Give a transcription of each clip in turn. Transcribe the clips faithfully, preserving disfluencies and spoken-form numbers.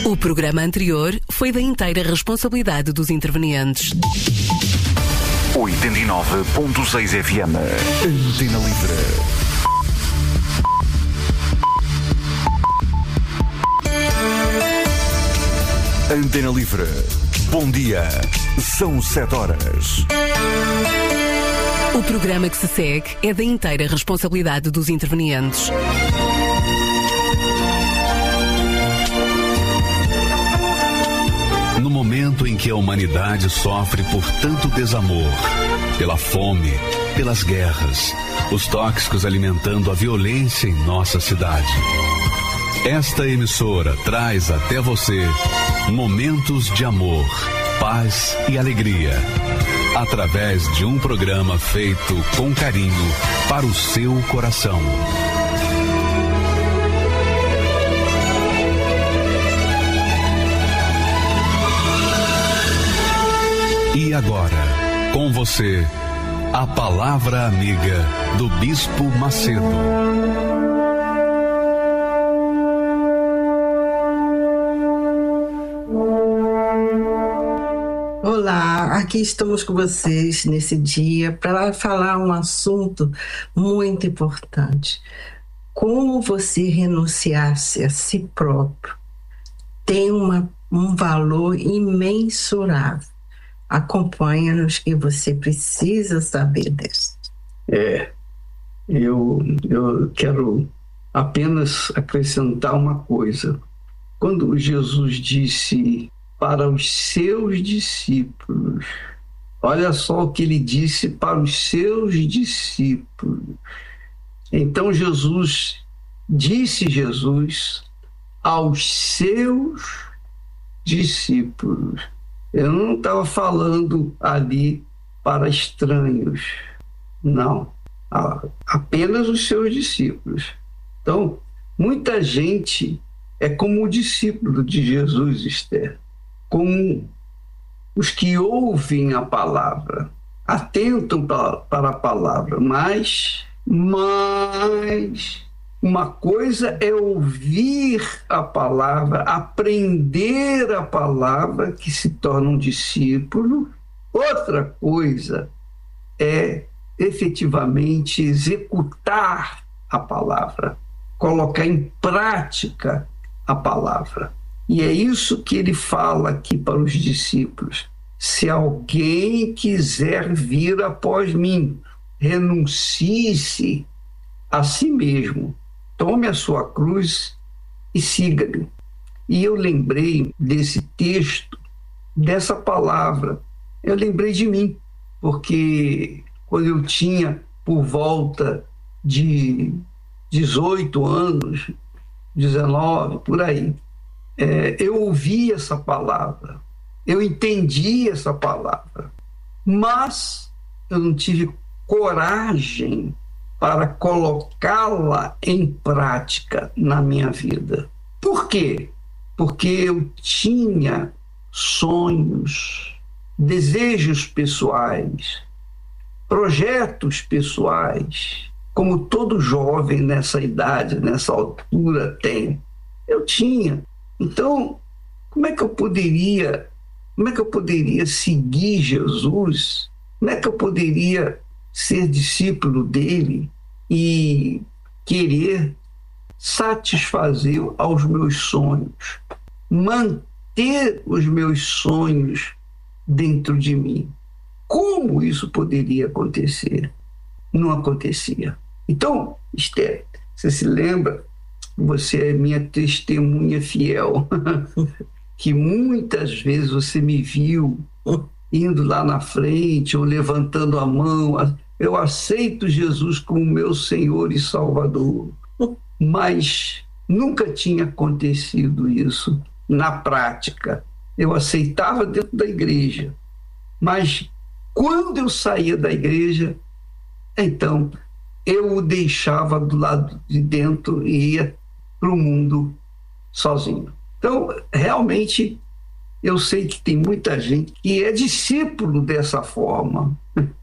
O programa anterior foi da inteira responsabilidade dos intervenientes. oitenta e nove ponto seis F M. Antena Livre. Antena Livre. Bom dia. São sete horas. O programa que se segue é da inteira responsabilidade dos intervenientes. No momento em que a humanidade sofre por tanto desamor, pela fome, pelas guerras, os tóxicos alimentando a violência em nossa cidade, esta emissora traz até você momentos de amor, paz e alegria, através de um programa feito com carinho para o seu coração. E agora, com você, a palavra amiga do Bispo Macedo. Olá, aqui estamos com vocês nesse dia para falar um assunto muito importante. Como você renunciar-se a si próprio tem uma, um valor imensurável. Acompanha-nos que você precisa saber disso. É, eu, eu quero apenas acrescentar uma coisa. Quando Jesus disse para os seus discípulos, olha só o que ele disse para os seus discípulos. Então Jesus, disse Jesus aos seus discípulos. Eu não estava falando ali para estranhos, não, apenas os seus discípulos. Então, muita gente é como o discípulo de Jesus, Esther, como os que ouvem a palavra, atentam para a palavra, mas, mas uma coisa é ouvir a palavra, aprender a palavra, que se torna um discípulo. Outra coisa é efetivamente executar a palavra, colocar em prática a palavra. E é isso que ele fala aqui para os discípulos. Se alguém quiser vir após mim, renuncie-se a si mesmo. Tome a sua cruz e siga-me. E eu lembrei desse texto, dessa palavra. Eu lembrei de mim, porque quando eu tinha por volta de dezoito anos, dezenove, por aí, é, eu ouvi essa palavra, eu entendi essa palavra, mas eu não tive coragem para colocá-la em prática na minha vida. Por quê? Porque eu tinha sonhos, desejos pessoais, projetos pessoais, como todo jovem nessa idade, nessa altura tem. Eu tinha. Então, como é que eu poderia, como é que eu poderia seguir Jesus? Como é que eu poderia ser discípulo dele e querer satisfazer aos meus sonhos, manter os meus sonhos dentro de mim? Como isso poderia acontecer? Não acontecia. Então, Esther, você se lembra? Você é minha testemunha fiel, que muitas vezes você me viu indo lá na frente ou levantando a mão. Eu aceito Jesus como meu Senhor e Salvador. Mas nunca tinha acontecido isso na prática. Eu aceitava dentro da igreja, mas quando eu saía da igreja, então eu o deixava do lado de dentro e ia para o mundo sozinho. Então, realmente, eu sei que tem muita gente que é discípulo dessa forma.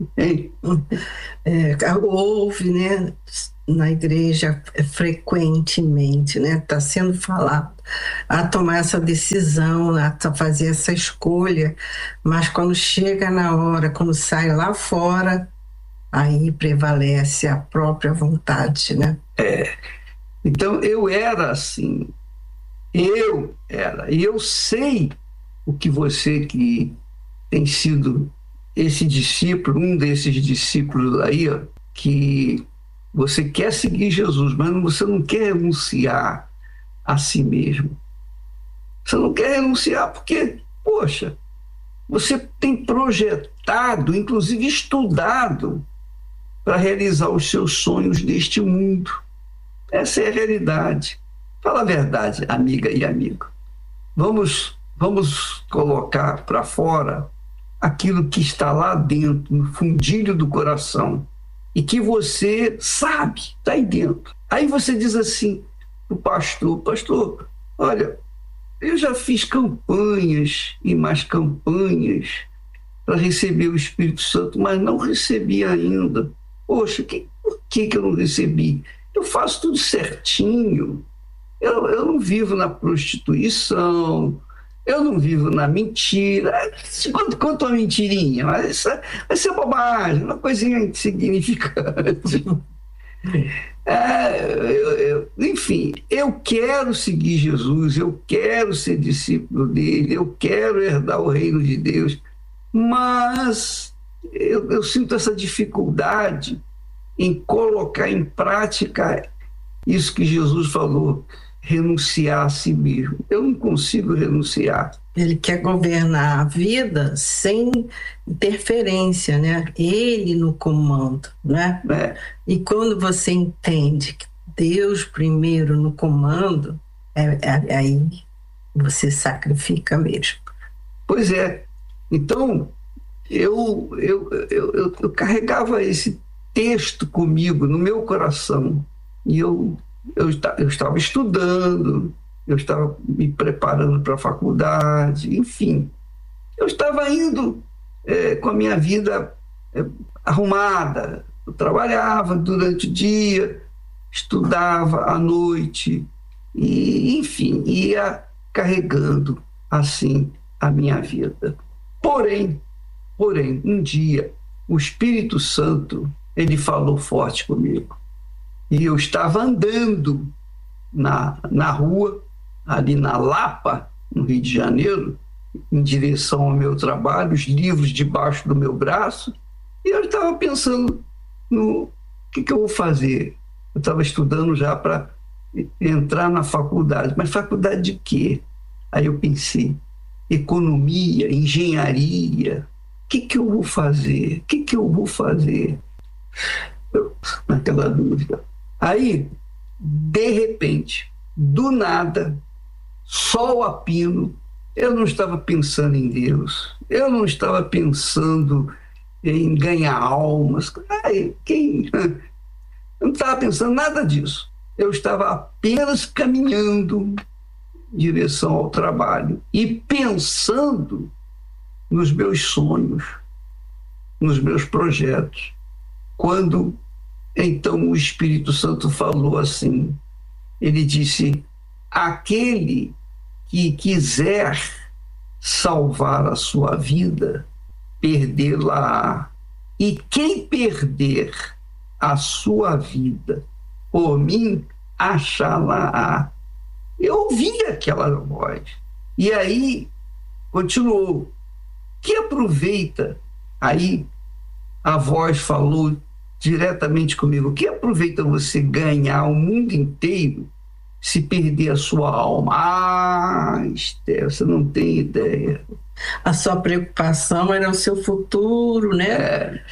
É, ouve, né, na igreja frequentemente, né, está sendo falado a tomar essa decisão, a fazer essa escolha, mas quando chega na hora, quando sai lá fora, aí prevalece a própria vontade, né? É. Então eu era assim, eu era, e eu sei o que você que tem sido esse discípulo, um desses discípulos aí, ó, que você quer seguir Jesus, mas você não quer renunciar a si mesmo. Você não quer renunciar porque, poxa, você tem projetado, inclusive estudado, para realizar os seus sonhos neste mundo. Essa é a realidade. Fala a verdade, amiga e amigo. Vamos, vamos colocar para fora aquilo que está lá dentro, no fundilho do coração, e que você sabe, está aí dentro. Aí você diz assim para o pastor, pastor, olha, eu já fiz campanhas e mais campanhas para receber o Espírito Santo, mas não recebi ainda. Poxa, que, por que, que eu não recebi? Eu faço tudo certinho. Eu, eu não vivo na prostituição, eu não vivo na mentira. Quanto, quanto uma mentirinha, mas isso vai ser bobagem, uma coisinha insignificante. É, eu, eu, enfim, eu quero seguir Jesus, eu quero ser discípulo dele, eu quero herdar o reino de Deus, mas eu, eu sinto essa dificuldade em colocar em prática isso que Jesus falou, renunciar a si mesmo. Eu não consigo renunciar. Ele quer governar a vida sem interferência, né? Ele no comando, né? É. E quando você entende que Deus primeiro no comando, é, é, aí você sacrifica mesmo. Pois é. Então, eu, eu, eu, eu, eu carregava esse texto comigo, no meu coração. E eu, eu, eu estava estudando, eu estava me preparando para a faculdade, enfim. Eu estava indo é, com a minha vida é, arrumada. Eu trabalhava durante o dia, estudava à noite, e, enfim, ia carregando assim a minha vida. Porém, porém, um dia, o Espírito Santo, ele falou forte comigo. E eu estava andando na, na rua, ali na Lapa, no Rio de Janeiro, em direção ao meu trabalho, os livros debaixo do meu braço, e eu estava pensando no que, que eu vou fazer. Eu estava estudando já para entrar na faculdade, mas faculdade de quê? Aí eu pensei, economia, engenharia, o que, que eu vou fazer? O que, que eu vou fazer? Eu, naquela dúvida. Aí, de repente, do nada, sol a pino, eu não estava pensando em Deus, eu não estava pensando em ganhar almas, ai, quem... eu não estava pensando nada disso. Eu estava apenas caminhando em direção ao trabalho e pensando nos meus sonhos, nos meus projetos. Quando, então, o Espírito Santo falou assim, ele disse, aquele que quiser salvar a sua vida, perdê-la-á. E quem perder a sua vida por mim, achá-la-á. Eu ouvi aquela voz. E aí, continuou. Que aproveita, aí a voz falou diretamente comigo, que aproveita você ganhar o mundo inteiro se perder a sua alma? Ah, Esther, você não tem ideia. A sua preocupação era o seu futuro, né? É,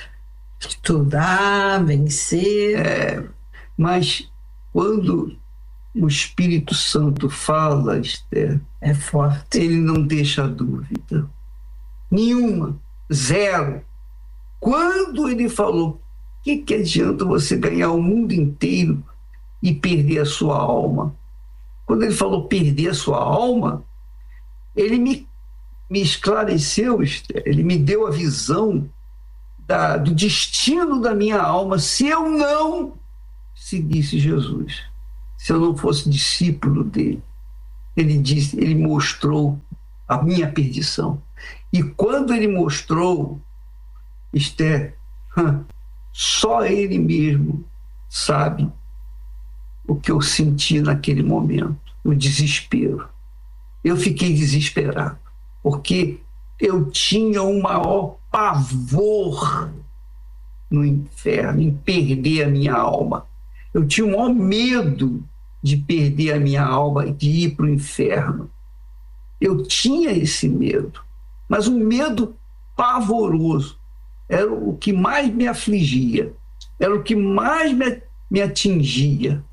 estudar, vencer. É, mas quando o Espírito Santo fala, Esther, é forte. Ele não deixa dúvida nenhuma, zero. Quando ele falou, o que, que adianta você ganhar o mundo inteiro e perder a sua alma? Quando ele falou perder a sua alma, ele me me esclareceu, Esther, ele me deu a visão da, do destino da minha alma se eu não seguisse Jesus, se eu não fosse discípulo dele. Ele disse, ele mostrou a minha perdição. E quando ele mostrou, Esther, só ele mesmo sabe o que eu senti naquele momento, o desespero. Eu fiquei desesperado, porque eu tinha um maior pavor no inferno, em perder a minha alma. Eu tinha o maior medo de perder a minha alma e de ir para o inferno. Eu tinha esse medo, mas um medo pavoroso. Era o que mais me afligia, era o que mais me, me atingia,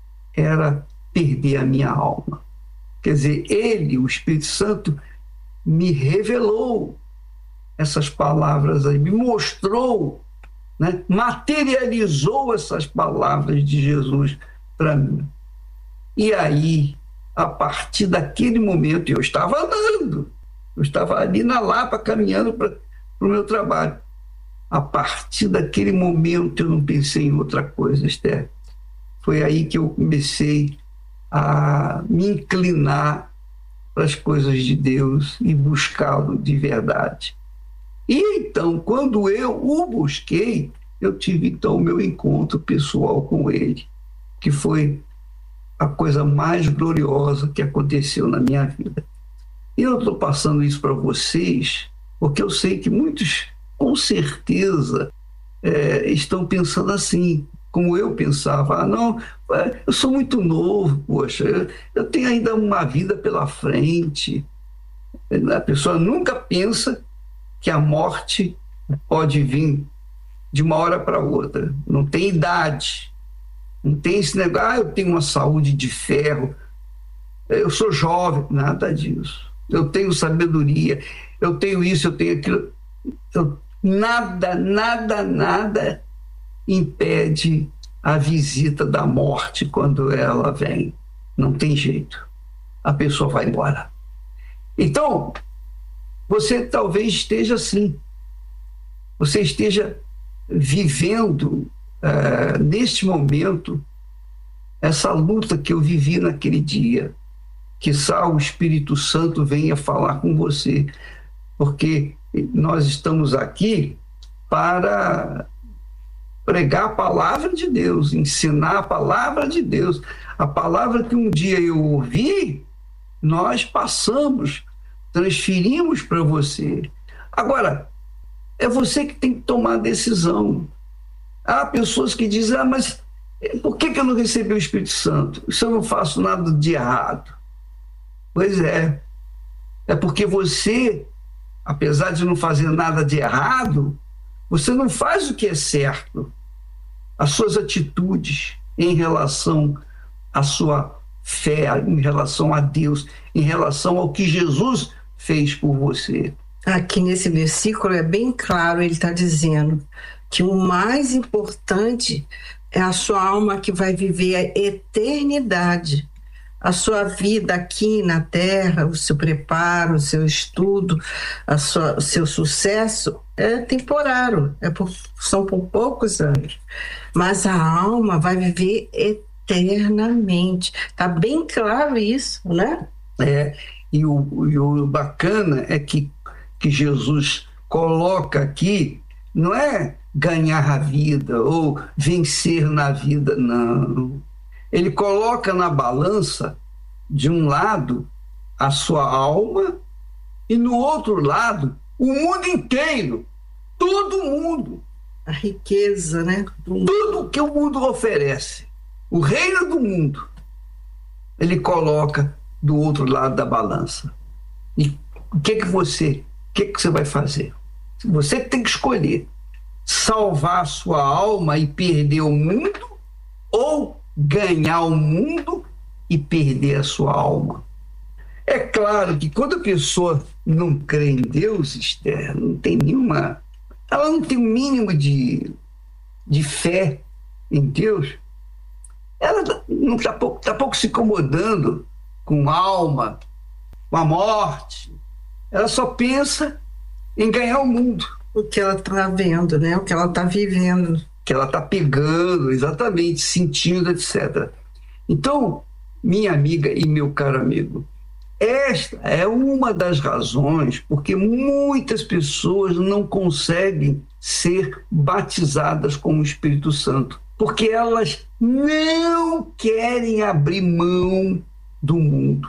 era perder a minha alma. Quer dizer, ele, o Espírito Santo, me revelou essas palavras aí, me mostrou, né, materializou essas palavras de Jesus para mim. E aí, a partir daquele momento, eu estava andando, eu estava ali na Lapa, caminhando para o meu trabalho. A partir daquele momento, eu não pensei em outra coisa, Esther. Foi aí que eu comecei a me inclinar para as coisas de Deus e buscá-lo de verdade. E então, quando eu o busquei, eu tive então o meu encontro pessoal com ele, que foi a coisa mais gloriosa que aconteceu na minha vida. E eu estou passando isso para vocês, porque eu sei que muitos, com certeza, é, estão pensando assim, como eu pensava. Ah, não, eu sou muito novo, poxa, eu, eu tenho ainda uma vida pela frente. A pessoa nunca pensa que a morte pode vir de uma hora para outra. Não tem idade. Não tem esse negócio, ah, eu tenho uma saúde de ferro, eu sou jovem, nada disso. Eu tenho sabedoria, eu tenho isso, eu tenho aquilo. Eu, nada, nada, nada impede a visita da morte quando ela vem. Não tem jeito. A pessoa vai embora. Então, você talvez esteja assim. Você esteja vivendo Uh, neste momento, essa luta que eu vivi naquele dia, quiçá o Espírito Santo venha falar com você, porque nós estamos aqui para pregar a palavra de Deus, ensinar a palavra de Deus. A palavra que um dia eu ouvi, nós passamos, transferimos para você. Agora, é você que tem que tomar a decisão. Há pessoas que dizem, ah, mas por que, que eu não recebi o Espírito Santo? Se eu não faço nada de errado. Pois é, é porque você, apesar de não fazer nada de errado, você não faz o que é certo. As suas atitudes em relação à sua fé, em relação a Deus, em relação ao que Jesus fez por você. Aqui nesse versículo é bem claro, ele está dizendo que o mais importante é a sua alma que vai viver a eternidade. A sua vida aqui na Terra, o seu preparo, o seu estudo, a sua, o seu sucesso é temporário, é por, são por poucos anos. Mas a alma vai viver eternamente. Está bem claro isso, né? É, e o, e o bacana é que, que Jesus coloca aqui, não é ganhar a vida ou vencer na vida, não. Ele coloca na balança, de um lado, a sua alma e, no outro lado, o mundo inteiro. Todo mundo. A riqueza, né? Tudo que o mundo oferece. O reino do mundo. Ele coloca do outro lado da balança. E o que que você, o que que você vai fazer? Você tem que escolher. Salvar a sua alma e perder o mundo, ou ganhar o mundo e perder a sua alma. É claro que quando a pessoa não crê em Deus, Esther, não tem nenhuma, ela não tem o mínimo de, de fé em Deus, ela não está pouco, tá pouco se incomodando com alma, com a morte, Ela só pensa em ganhar o mundo. O que ela está vendo, né? O que ela está vivendo. Que ela está pegando, exatamente, sentindo, etcétera. Então, minha amiga e meu caro amigo, esta é uma das razões porque muitas pessoas não conseguem ser batizadas com o Espírito Santo, porque elas não querem abrir mão do mundo.